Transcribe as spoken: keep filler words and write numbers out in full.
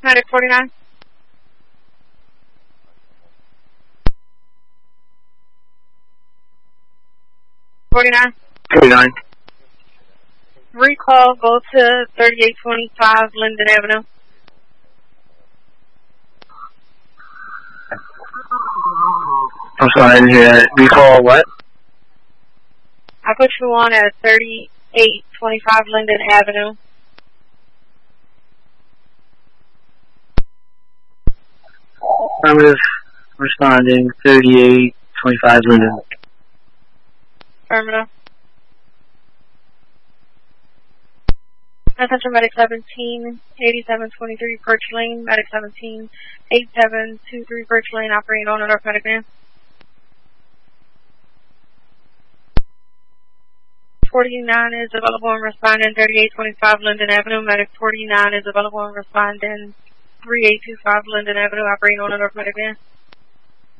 Medic forty-nine. forty-nine. forty-nine. Recall, go to thirty-eight twenty-five Linden Avenue. I'm sorry, I didn't hear that. Recall what? I put you on at thirty-eight twenty-five Linden Avenue. Affirmative. Responding. thirty-eight twenty-five Linden. Affirmative. Attention Medic seventeen, eighty-seven twenty-three Birch Lane, Medic seventeen, eighty-seven twenty-three Birch Lane, operating on an North Medic van. forty-nine is available and responding thirty-eight twenty-five Linden Avenue. Medic forty-nine is available and responding thirty-eight twenty-five Linden Avenue, operating on a North Medic van.